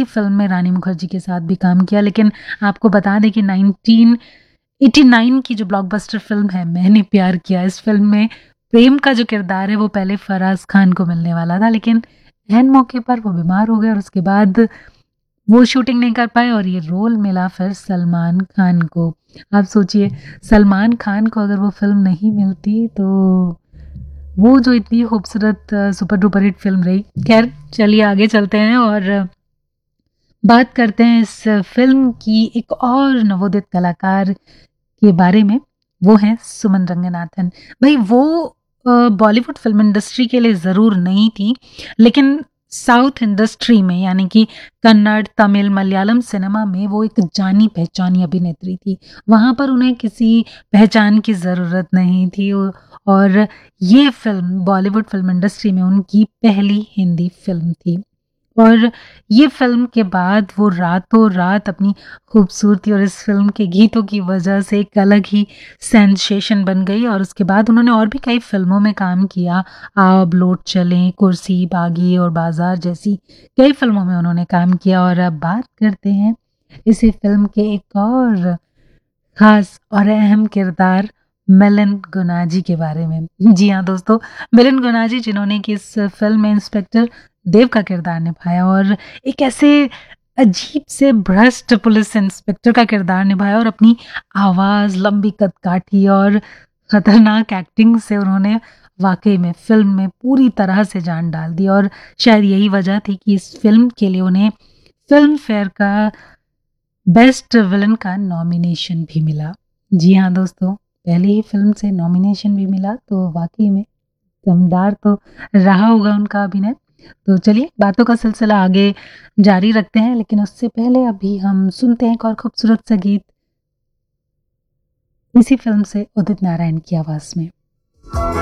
ही film में रानी मुखर्जी के साथ भी काम किया, लेकिन आपको बता दें कि 1989 की जो ब्लॉकबस्टर फ़िल्म है मैंने प्यार किया, इस फ़िल्म में प्रेम का जो किरदार है वो पहले फराज खान को मिलने वाला था, लेकिन ऐन मौके पर वो बीमार हो गए और उसके बाद वो शूटिंग नहीं कर पाए और ये रोल मिला फिर सलमान खान को। आप सोचिए, सलमान खान को अगर वो फ़िल्म नहीं मिलती तो वो जो इतनी खूबसूरत सुपर डुपर हिट फ़िल्म रही। ख़ैर चलिए आगे चलते हैं और बात करते हैं इस फ़िल्म की एक और नवोदित कलाकार के बारे में, वो हैं सुमन रंगनाथन। भई वो बॉलीवुड फ़िल्म इंडस्ट्री के लिए ज़रूर नई थी, लेकिन साउथ इंडस्ट्री में यानी कि कन्नड़, तमिल, मलयालम सिनेमा में वो एक जानी-पहचानी अभिनेत्री थी। वहाँ पर उन्हें किसी पहचान की ज़रूरत नहीं थी और ये फ़िल्म बॉलीवुड फ़िल्म इंडस्ट्री में उनकी पहली हिंदी फ़िल्म थी। और ये फ़िल्म के बाद वो रातों-रात अपनी खूबसूरती और इस फ़िल्म के गीतों की वजह से एक अलग ही सेंसेशन बन गई और उसके बाद उन्होंने और भी कई फ़िल्मों में काम किया। आओ अब लौट चलें, कुर्सी, बागी और बाज़ार जैसी कई फ़िल्मों में उन्होंने काम किया और अब बात करते हैं इसी फ़िल्म के एक और ख़ास और अहम किरदार मिलिंद गुनाजी के बारे में। जी हाँ दोस्तों, मिलिंद गुनाजी जिन्होंने कि इस फ़िल्म में इंस्पेक्टर देव का किरदार निभाया और एक ऐसे अजीब से भ्रष्ट पुलिस इंस्पेक्टर का किरदार निभाया और अपनी आवाज़, लंबी कदकाठी और खतरनाक एक्टिंग से उन्होंने वाक़ई में फ़िल्म में पूरी तरह से जान डाल दी और शायद यही वजह थी कि इस फ़िल्म के लिए उन्हें फ़िल्म फेयर का बेस्ट विलन का नॉमिनेशन भी मिला। जी हाँ दोस्तों, पहली ही फ़िल्म से नॉमिनेशन भी मिला तो वाक़ई में दमदार तो रहा होगा उनका अभिनय। तो चलिए बातों का सिलसिला आगे जारी रखते हैं, लेकिन उससे पहले अभी हम सुनते हैं एक और खूबसूरत सा गीत इसी फ़िल्म से उदित नारायण की आवाज़ में।